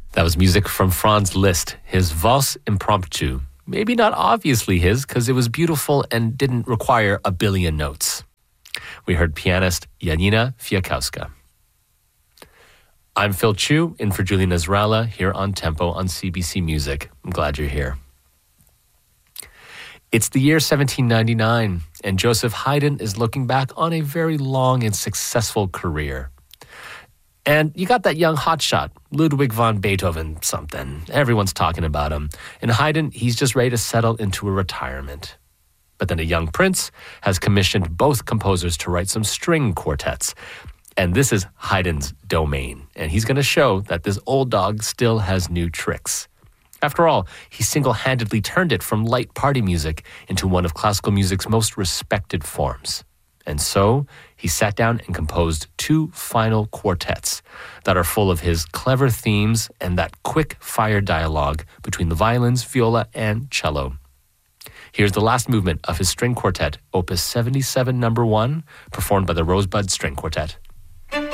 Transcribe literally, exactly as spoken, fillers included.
That was music from Franz Liszt, his Valse Impromptu. Maybe not obviously his, because it was beautiful and didn't require a billion notes. We heard pianist Janina Fiakowska. I'm Phil Chu, in for Julie Nasrallah, here on Tempo on C B C Music. I'm glad you're here. It's the year seventeen ninety-nine, and Joseph Haydn is looking back on a very long and successful career. And you got that young hotshot, Ludwig van Beethoven something. Everyone's talking about him. And Haydn, he's just ready to settle into a retirement. But then a young prince has commissioned both composers to write some string quartets. And this is Haydn's domain. And he's going to show that this old dog still has new tricks. After all, he single-handedly turned it from light party music into one of classical music's most respected forms. And so he sat down and composed two final quartets that are full of his clever themes and that quick-fire dialogue between the violins, viola, and cello. Here's the last movement of his string quartet, Opus seventy-seven, number one, performed by the Rosebud String Quartet.